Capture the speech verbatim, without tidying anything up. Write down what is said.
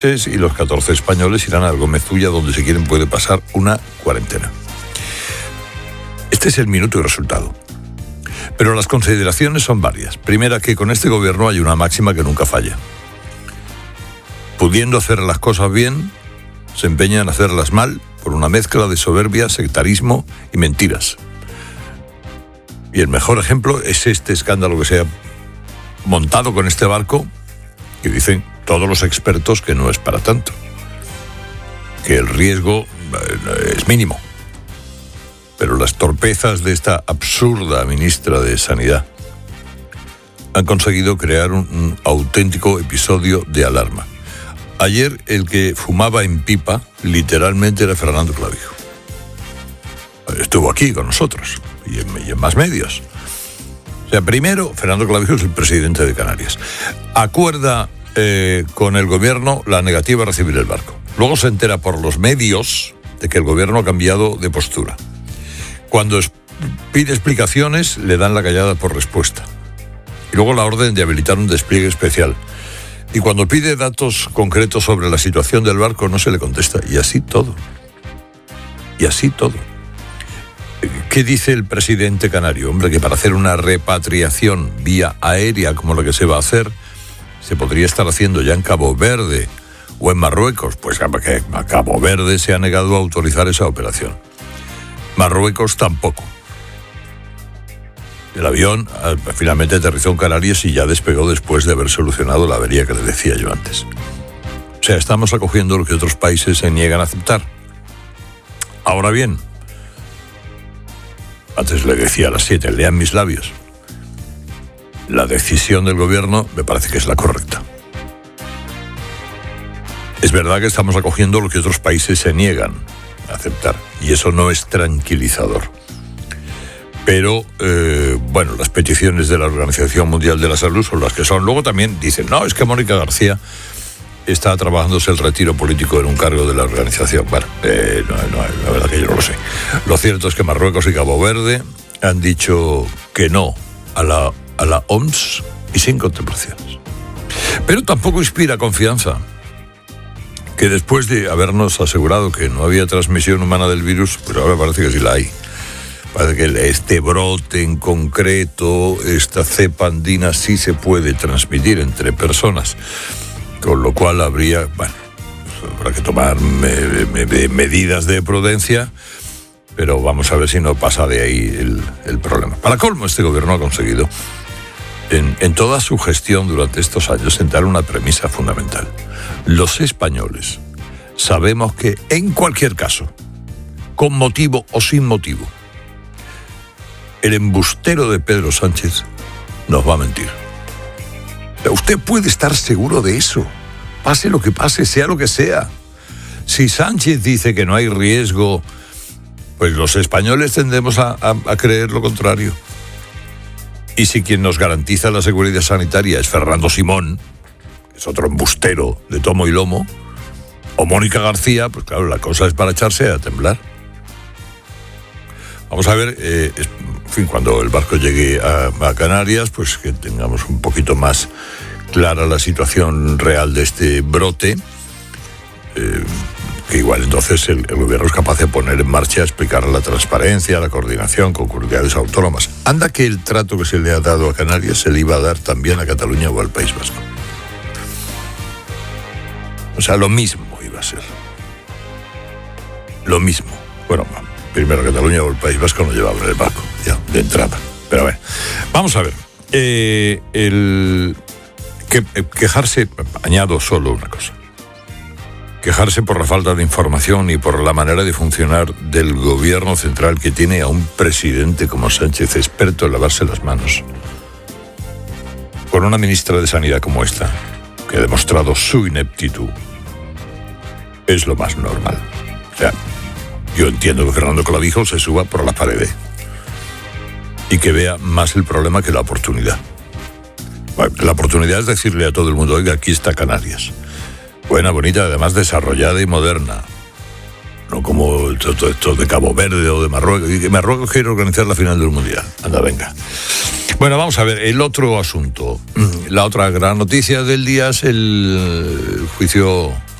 y los catorce españoles irán a Gómez-Ulla, donde si quieren puede pasar una cuarentena. Este es el minuto y resultado. Pero las consideraciones son varias. Primera, que con este gobierno hay una máxima que nunca falla. Pudiendo hacer las cosas bien, se empeñan en hacerlas mal por una mezcla de soberbia, sectarismo y mentiras. Y el mejor ejemplo es este escándalo que se ha montado con este barco, que dicen todos los expertos que no es para tanto, que el riesgo es mínimo. Pero las torpezas de esta absurda ministra de Sanidad han conseguido crear un, un auténtico episodio de alarma. Ayer el que fumaba en pipa literalmente era Fernando Clavijo. Estuvo aquí con nosotros y en, y en más medios. O sea, primero, Fernando Clavijo es el presidente de Canarias. Acuerda eh, con el gobierno la negativa a recibir el barco. Luego se entera por los medios de que el gobierno ha cambiado de postura. Cuando es, pide explicaciones, le dan la callada por respuesta. Y luego la orden de habilitar un despliegue especial. Y cuando pide datos concretos sobre la situación del barco, no se le contesta. Y así todo. Y así todo. ¿Qué dice el presidente canario? Hombre, que para hacer una repatriación vía aérea como la que se va a hacer, se podría estar haciendo ya en Cabo Verde o en Marruecos. Pues que a Cabo Verde se ha negado a autorizar esa operación. Marruecos tampoco. El avión finalmente aterrizó en Canarias y ya despegó después de haber solucionado la avería que les decía yo antes. O sea, estamos acogiendo lo que otros países se niegan a aceptar. Ahora bien, antes le decía a las siete, lean mis labios. La decisión del gobierno me parece que es la correcta. Es verdad que estamos acogiendo lo que otros países se niegan a aceptar, y eso no es tranquilizador. Pero, eh, bueno, las peticiones de la Organización Mundial de la Salud son las que son. Luego también dicen, no, es que Mónica García está trabajándose el retiro político en un cargo de la organización. Bueno, eh, no, no, la verdad que yo no lo sé. Lo cierto es que Marruecos y Cabo Verde han dicho que no a la, a la O M S y sin contemplaciones. Pero tampoco inspira confianza que después de habernos asegurado que no había transmisión humana del virus, pero ahora parece que sí la hay. Parece que este brote en concreto, esta cepa andina, sí se puede transmitir entre personas. Con lo cual habría, bueno, habrá que tomar me, me, medidas de prudencia, pero vamos a ver si no pasa de ahí el, el problema. Para colmo, este gobierno ha conseguido, en, en toda su gestión durante estos años, sentar una premisa fundamental. Los españoles sabemos que, en cualquier caso, con motivo o sin motivo, el embustero de Pedro Sánchez nos va a mentir. Usted puede estar seguro de eso. Pase lo que pase, sea lo que sea. Si Sánchez dice que no hay riesgo, pues los españoles tendemos a, a, a creer lo contrario. Y si quien nos garantiza la seguridad sanitaria es Fernando Simón, que es otro embustero de tomo y lomo, o Mónica García, pues claro, la cosa es para echarse a temblar. Vamos a ver, eh, en fin, cuando el barco llegue a, a Canarias, pues que tengamos un poquito más clara la situación real de este brote, eh, que igual entonces el, el gobierno es capaz de poner en marcha, explicar la transparencia, la coordinación con comunidades autónomas. Anda que el trato que se le ha dado a Canarias se le iba a dar también a Cataluña o al País Vasco. O sea, lo mismo iba a ser. Lo mismo. Bueno, primero Cataluña o el País Vasco no llevaban el barco, ya, de entrada. Pero bueno, vamos a ver. Eh, el que, quejarse, añado solo una cosa. Quejarse por la falta de información y por la manera de funcionar del gobierno central, que tiene a un presidente como Sánchez, experto en lavarse las manos, con una ministra de Sanidad como esta, que ha demostrado su ineptitud, es lo más normal. O sea, yo entiendo que Fernando Clavijo se suba por las paredes y que vea más el problema que la oportunidad. Bueno, la oportunidad es decirle a todo el mundo, oiga, aquí está Canarias. Buena, bonita, además desarrollada y moderna. No como esto, esto de Cabo Verde o de Marruecos. Y que Marruecos quiere organizar la final del Mundial. Anda, venga. Bueno, vamos a ver, el otro asunto. La otra gran noticia del día es el juicio